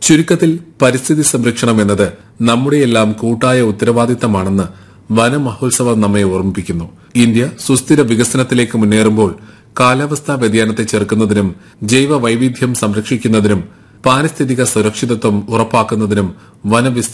ചുരുക്കത്തിൽ പരിസ്ഥിതി സംരക്ഷണം എന്നത് നമ്മുടെയെല്ലാം കൂട്ടായ ഉത്തരവാദിത്തമാണെന്ന് വനമഹോത്സവം നമ്മെ ഓർമ്മിപ്പിക്കുന്നു. ഇന്ത്യ സുസ്ഥിര വികസനത്തിലേക്ക് മുന്നേറുമ്പോൾ കാലാവസ്ഥാ വ്യതിയാനത്തെ ചെറുക്കുന്നതിനും ജൈവ വൈവിധ്യം സംരക്ഷിക്കുന്നതിനും പാരിസ്ഥിതിക സുരക്ഷിതത്വം ഉറപ്പാക്കുന്നതിനും